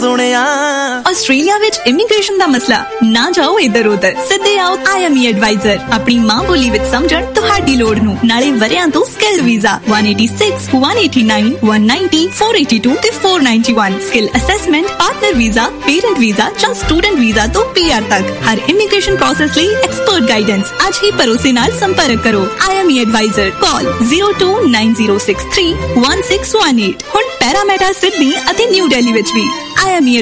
Australia ਵਿੱਚ immigration ਦਾ ਮਸਲਾ ਨਾ ਜਾਓ ਇੱਧਰ ਉੱਧਰ, ਸਿੱਧੇ ਆਓ IME ਐਡਵਾਈਜ਼ਰ। ਆਪਣੀ ਮਾਂ ਬੋਲੀ ਵਿੱਚ ਸਮਝਣ ਤੁਹਾਡੀ ਲੋੜ ਨੂੰ, ਨਾਲੇ ਵਰਿਆਂ ਤੋਂ ਸਕਿੱਲ ਵੀਜ਼ਾ 186, 189, 190, 482 ਤੇ 491 skill assessment, partner visa, parent visa ਜਾਂ ਸਟੂਡੈਂਟ ਵੀਜ਼ਾ ਤੋਂ PR ਤੱਕ ਹਰ ਇਮੀਗ੍ਰੇਸ਼ਨ ਪ੍ਰੋਸੈਸ ਲਈ ਐਕਸਪਰਟ ਗਾਈਡੈਂਸ। ਅੱਜ ਹੀ ਭਰੋਸੇ ਨਾਲ ਸੰਪਰਕ ਕਰੋ IME ਐਡਵਾਈਜ਼ਰ। ਕਾਲ 0290631618। ਹੁਣ ਪੈਰਾਮੀਟਾ ਸਿਡਨੀ ਅਤੇ ਨਿਊ ਦਿੱਲੀ ਵਿੱਚ ਵੀ IME